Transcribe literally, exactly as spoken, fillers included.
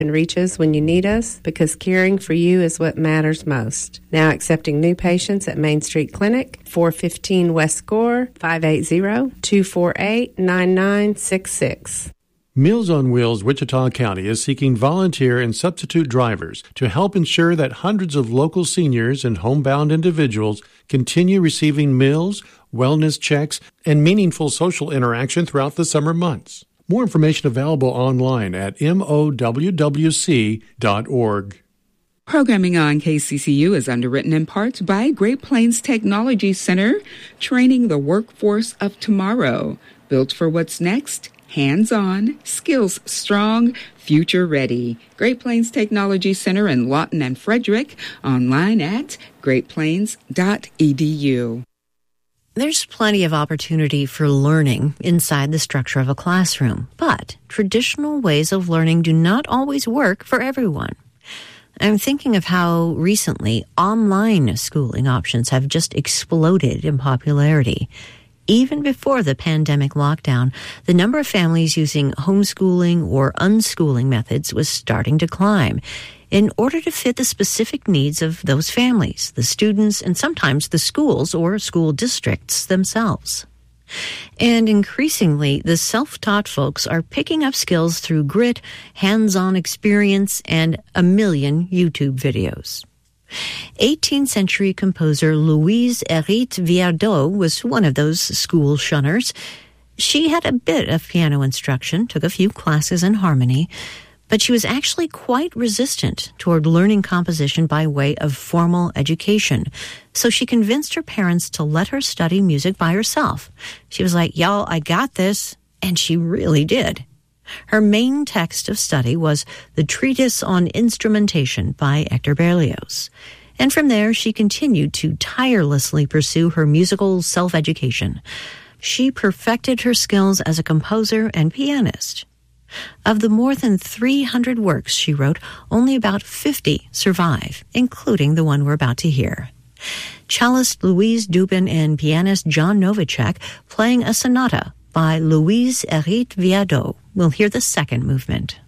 and reach us when you need us, because caring for you is what matters most. Now accepting new patients at Main Street Clinic, four fifteen West Gore, five eight zero, two four eight, nine nine six six. Meals on Wheels Wichita County is seeking volunteer and substitute drivers to help ensure that hundreds of local seniors and homebound individuals continue receiving meals, wellness checks, and meaningful social interaction throughout the summer months. More information available online at M O W W C dot org. Programming on K C C U is underwritten in part by Great Plains Technology Center, training the workforce of tomorrow. Built for what's next, hands-on, skills strong, future-ready. Great Plains Technology Center in Lawton and Frederick, online at great plains dot e d u. There's plenty of opportunity for learning inside the structure of a classroom, but traditional ways of learning do not always work for everyone. I'm thinking of how recently online schooling options have just exploded in popularity. Even before the pandemic lockdown, the number of families using homeschooling or unschooling methods was starting to climb in order to fit the specific needs of those families, the students, and sometimes the schools or school districts themselves. And increasingly, the self-taught folks are picking up skills through grit, hands-on experience, and a million YouTube videos. eighteenth century composer Louise Hérite Viardot was one of those school shunners. She had a bit of piano instruction, took a few classes in harmony, but she was actually quite resistant toward learning composition by way of formal education. So she convinced her parents to let her study music by herself. She was like, y'all, I got this. And she really did. Her main text of study was The Treatise on Instrumentation by Hector Berlioz. And from there, she continued to tirelessly pursue her musical self-education. She perfected her skills as a composer and pianist. Of the more than three hundred works she wrote, only about fifty survive, including the one we're about to hear. Cellist Louise Dubin and pianist John Novacek playing a sonata by Louise Hérite Viardot. We'll hear the second movement.